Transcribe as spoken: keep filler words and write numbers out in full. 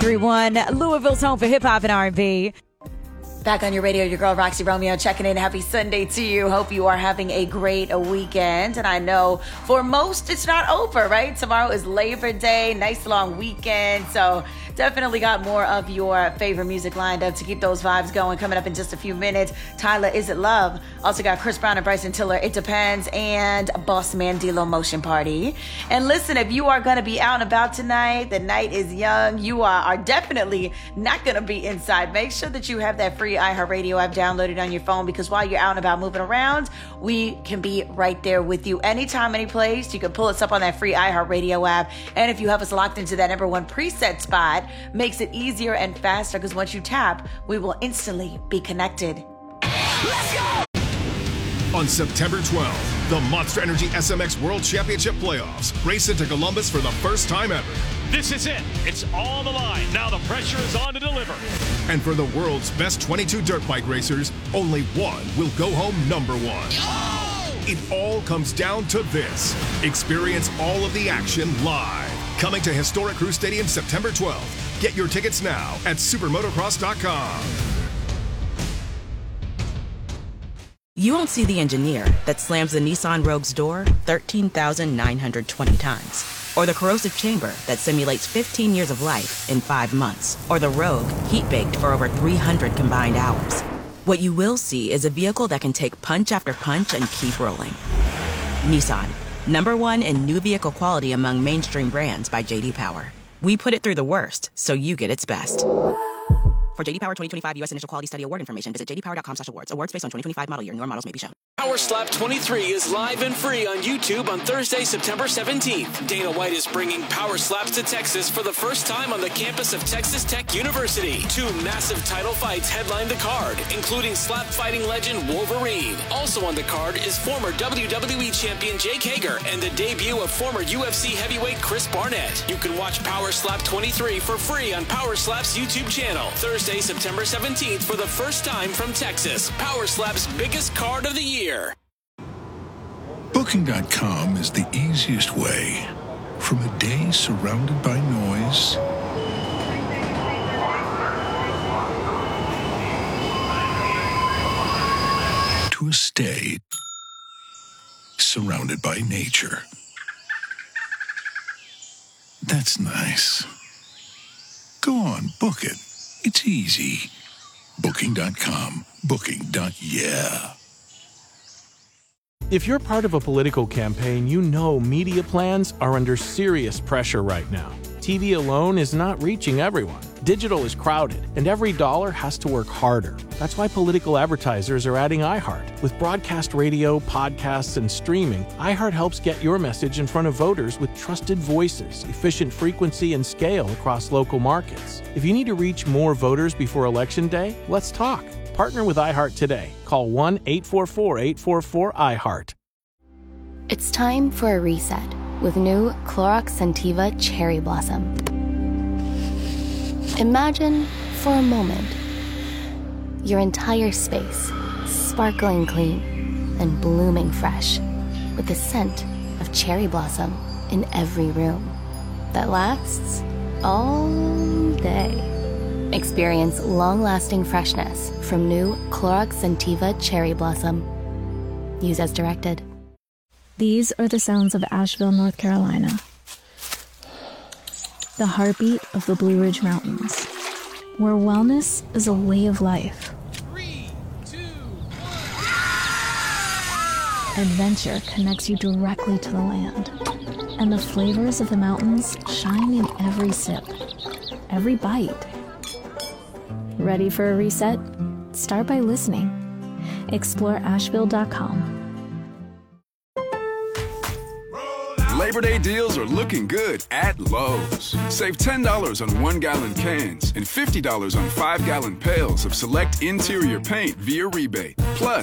three one, Louisville's home for hip hop and R and B. Back on your radio, your girl Roxy Romeo checking in. Happy Sunday to you. Hope you are having a great weekend. And I know for most it's not over, right? Tomorrow is Labor Day, nice long weekend. So definitely got more of your favorite music lined up to keep those vibes going. Coming up in just a few minutes, Tyler, Is It Love? Also got Chris Brown and Bryson Tiller, It Depends, and Boss Man D-Lo Motion Party. And listen, if you are going to be out and about tonight, the night is young, you are, are definitely not going to be inside. Make sure that you have that free iHeartRadio app downloaded on your phone, because while you're out and about moving around, we can be right there with you anytime, any place. You can pull us up on that free iHeartRadio app. And if you have us locked into that number one preset spot, makes it easier and faster, because once you tap, we will instantly be connected. Let's go! On September twelfth, the Monster Energy S M X World Championship Playoffs race into Columbus for the first time ever. This is it. It's all on the line. Now the pressure is on to deliver. And for the world's best twenty-two dirt bike racers, only one will go home number one. Oh! It all comes down to this. Experience all of the action live. Coming to historic Crew Stadium September twelfth. Get your tickets now at supermotocross dot com. You won't see the engineer that slams the Nissan Rogue's door thirteen thousand nine hundred twenty times. Or the corrosive chamber that simulates fifteen years of life in five months. Or the Rogue heat-baked for over three hundred combined hours. What you will see is a vehicle that can take punch after punch and keep rolling. Nissan, number one in new vehicle quality among mainstream brands by J D Power. We put it through the worst, so you get its best. For J D Power twenty twenty-five U S Initial Quality Study Award information, visit j d power dot com slash awards. Awards based on twenty twenty-five model year. Newer models may be shown. Power Slap twenty-three is live and free on YouTube on Thursday, September seventeenth. Dana White is bringing Power Slaps to Texas for the first time on the campus of Texas Tech University. Two massive title fights headline the card, including slap fighting legend Wolverine. Also on the card is former W W E champion Jake Hager and the debut of former U F C heavyweight Chris Barnett. You can watch Power Slap twenty-three for free on Power Slap's YouTube channel. Thursday, September seventeenth for the first time from Texas. Power Slap's biggest card of the year. Booking dot com is the easiest way. From a day surrounded by noise to a stay surrounded by nature. That's nice. Go on, book it. It's easy. Booking dot com. Booking. Yeah. If you're part of a political campaign, you know media plans are under serious pressure right now. T V alone is not reaching everyone. Digital is crowded, and every dollar has to work harder. That's why political advertisers are adding iHeart. With broadcast radio, podcasts, and streaming, iHeart helps get your message in front of voters with trusted voices, efficient frequency, and scale across local markets. If you need to reach more voters before Election Day, let's talk. Partner with iHeart today. Call one eight four four, eight four four, iHeart. It's time for a reset with new Clorox Scentiva Cherry Blossom. Imagine, for a moment, your entire space sparkling clean and blooming fresh with the scent of cherry blossom in every room that lasts all day. Experience long-lasting freshness from new Clorox Scentiva Cherry Blossom. Use as directed. These are the sounds of Asheville, North Carolina. The heartbeat of the Blue Ridge Mountains, where wellness is a way of life. Three, two, one. Adventure connects you directly to the land, and the flavors of the mountains shine in every sip, every bite. Ready for a reset? Start by listening. Explore asheville dot com. Labor Day deals are looking good at Lowe's. Save ten dollars on one-gallon cans and fifty dollars on five-gallon pails of select interior paint via rebate. Plus,